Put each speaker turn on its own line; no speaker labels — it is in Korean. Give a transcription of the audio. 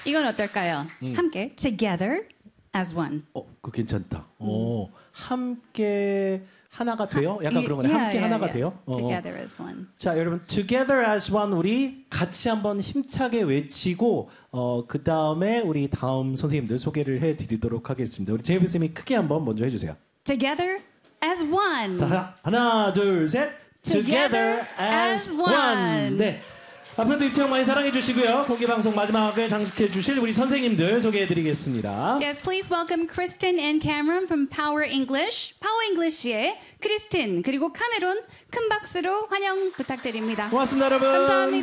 이건 어떨까요? 함께 together as one.
그거 괜찮다. 함께 하나가 돼요? 약간 그런 거네. 함께 하나가 돼요?
Together as one.
자, 여러분, together as one 우리 같이 한번 힘차게 외치고 그 다음에 우리 다음 선생님들 소개를 해드리도록 하겠습니다. 우리 제이비 쌤이 크게 한번 먼저 해주세요.
Together as one.
자, 하나, 둘, 셋.
Together as one.
네. 앞으로도 입태형 많이 사랑해 주시고요. 공개 방송 마지막을 장식해 주실 우리 선생님들 소개해 드리겠습니다.
Yes, please welcome Kristen and Cameron from Power English. Power English의 크리스틴 그리고 카메론 큰 박수로 환영 부탁드립니다.
고맙습니다, 여러분.
감사합니다.